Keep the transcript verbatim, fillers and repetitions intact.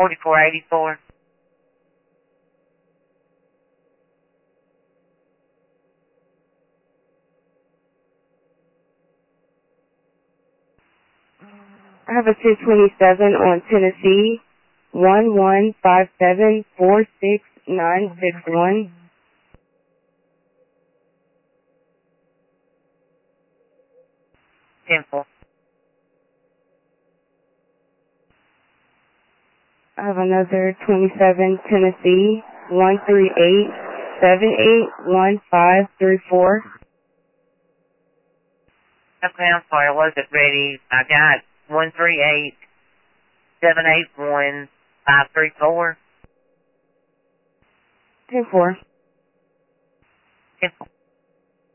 forty-four eighty-four. I have a two twenty-seven on Tennessee, one one five seven four six nine six one. ten four. I have another twenty-seven Tennessee, one three eight seven eight one five three four. Okay, I'm sorry, I wasn't ready. I got one three eight seven eight one five three four. ten four. ten four.